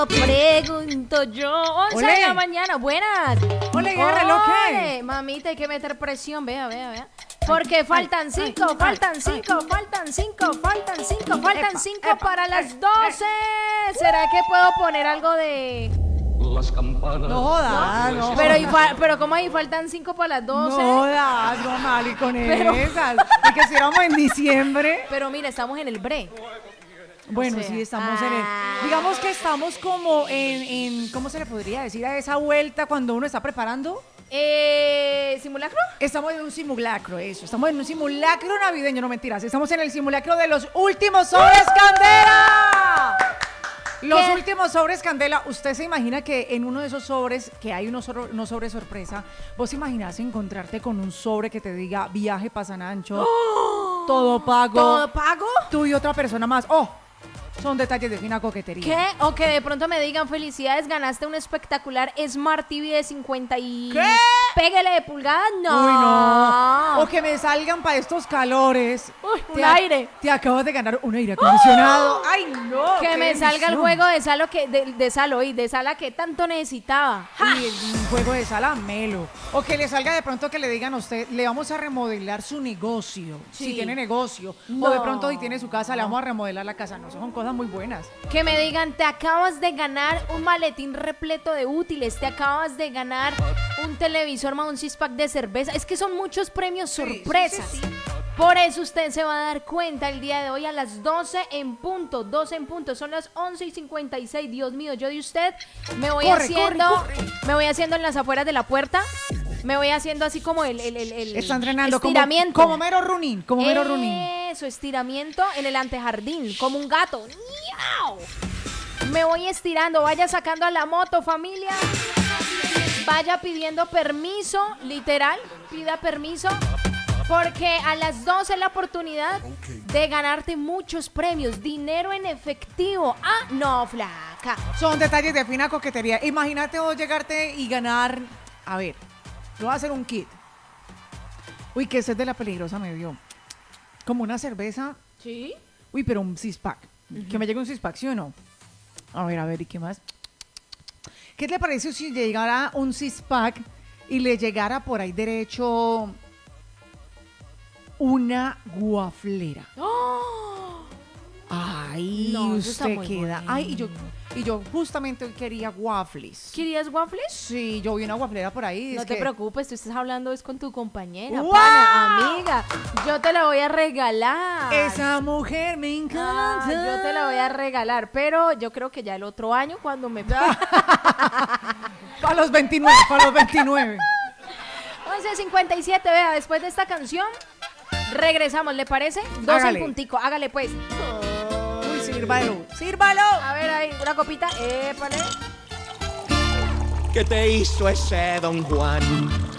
Pregunto yo, 11 de la mañana, buenas. Ole, ¿qué reloj qué? Ole, mamita, hay que meter presión, vea. Porque faltan 5 para las 12. ¿Será que puedo poner algo de...? Las campanas. No jodas, no. Pero ¿cómo ahí faltan 5 para las 12? No jodas, no mal y con esas. Y que si éramos en diciembre. Pero mira, estamos en el bre. Bueno, O sea, sí, estamos en el... Digamos que estamos como en... ¿Cómo se le podría decir a esa vuelta cuando uno está preparando? ¿Simulacro? Estamos en un simulacro, eso. Estamos en un simulacro navideño, no mentiras. Estamos en el simulacro de los últimos sobres Candela. Los últimos sobres Candela. Usted se imagina que en uno de esos sobres, que hay unos sobres sorpresa, vos imaginás encontrarte con un sobre que te diga viaje para San Ancho, todo pago. ¿Todo pago? Tú y otra persona más. Son detalles de fina coquetería. ¿Qué? O que de pronto me digan felicidades, ganaste un espectacular Smart TV de 50 y... ¿Qué? Pégale de pulgadas, no. Uy, no. O que me salgan para estos calores. Uy, un aire. Te acabas de ganar un aire acondicionado. Ay, no. Que me salga el juego de sala de sala que tanto necesitaba. Y un juego de sala melo. O que le salga de pronto que le digan a usted, le vamos a remodelar su negocio. Sí. Si tiene negocio. No. O de pronto si tiene su casa, le vamos a remodelar la casa. No, son cosas muy buenas. Que me digan, te acabas de ganar un maletín repleto de útiles, te acabas de ganar un televisor más un six-pack de cerveza. Es que son muchos premios sorpresas. Sí. Por eso usted se va a dar cuenta el día de hoy a las 12 en punto. Son las 11:56. Dios mío, yo de usted me voy haciendo en las afueras de la puerta. Me voy haciendo así como el Está entrenando estiramiento. como mero running. Eso, estiramiento en el antejardín, como un gato. ¡Miau! Me voy estirando, vaya sacando a la moto, familia. Vaya pidiendo permiso, literal, pida permiso. Porque a las 12 es la oportunidad de ganarte muchos premios, dinero en efectivo. Ah, no, flaca. Son detalles de fina coquetería. Imagínate vos llegarte y ganar. A ver, lo voy a hacer un kit. Uy, que ese es de la peligrosa me dio. Como una cerveza. ¿Sí? Uy, pero un six-pack. Que me llegue un six-pack, ¿sí o no? A ver, ¿y qué más? ¿Qué te parece si llegara un six-pack y le llegara por ahí derecho una guaflera? ¡Oh! Ay, No, eso está usted muy queda. bueno. Ay, y yo justamente hoy quería waffles. ¿Querías waffles? Sí, yo vi una guaflera por ahí. No te preocupes, tú estás hablando es con tu compañera, ¡Wow! pana, amiga. Yo te la voy a regalar. Esa mujer me encanta. Yo te la voy a regalar, pero yo creo que ya el otro año cuando me... Para los 29. 11:57, vea, después de esta canción, regresamos, ¿le parece? 12 Hágale. en puntico, hágale pues. Uy, sírvalo. A ver ahí, una copita, épale. ¿Qué te hizo ese Don Juan?